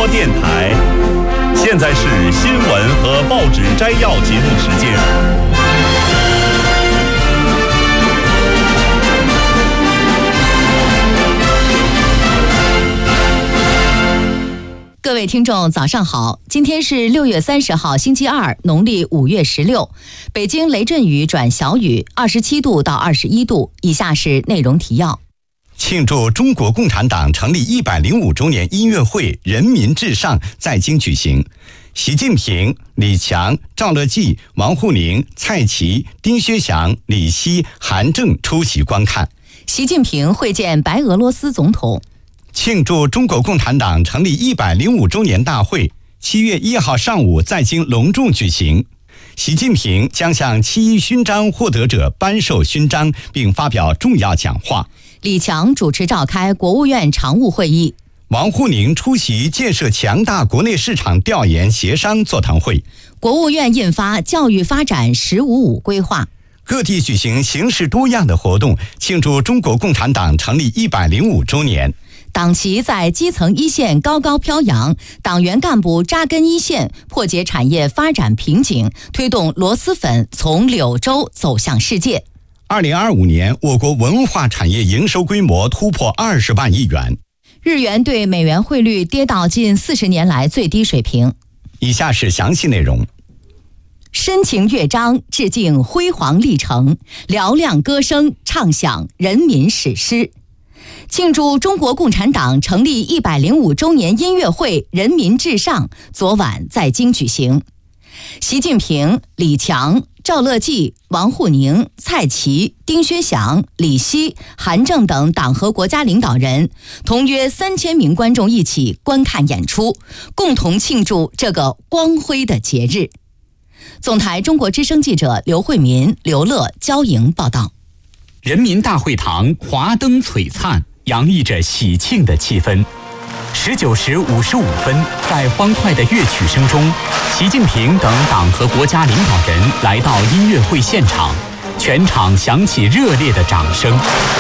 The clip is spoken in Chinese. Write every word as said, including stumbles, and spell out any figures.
播电台。现在是新闻和报纸摘要节目时间。 各位听众早上好，今天是六月三十号星期二，农历五月十六，北京雷阵雨转小雨，二十七度到二十一度。以下是内容提要。 庆祝中国共产党成立一百零五周年音乐会人民至上在京举行，习近平、李强、赵乐际、王沪宁、蔡奇、丁薛祥、李希、韩正出席观看。 习近平会见白俄罗斯总统。 庆祝中国共产党成立一百零五周年大会七月一号上午在京隆重举行，习近平将向七一勋章获得者颁授勋章并发表重要讲话。 李强主持召开国务院常务会议。 王沪宁出席建设强大国内市场调研协商座谈会。 国务院印发教育发展十五五规划。 各地举行形式多样的活动，庆祝中国共产党成立一百零五周年。 党旗在基层一线高高飘扬，党员干部扎根一线，破解产业发展瓶颈，推动螺蛳粉从柳州走向世界。 二零二五年，我国文化产业营收规模突破二十万亿元。 日元对美元汇率跌到近四十年来最低水平。 以下是详细内容。 深情乐章致敬辉煌历程，嘹亮歌声唱响人民史诗。庆祝中国共产党成立一百零五周年音乐会人民至上昨晚在京举行。习近平、李强、赵乐际、王沪宁、蔡奇、丁薛祥、李希、韩正等党和国家领导人同约三千名观众一起观看演出，共同庆祝这个光辉的节日。总台中国之声记者刘慧民、刘乐、焦莹报道。 人民大会堂华灯璀璨，洋溢着喜庆的气氛。十九时五十五分，在欢快的乐曲声中，习近平等党和国家领导人来到音乐会现场，全场响起热烈的掌声。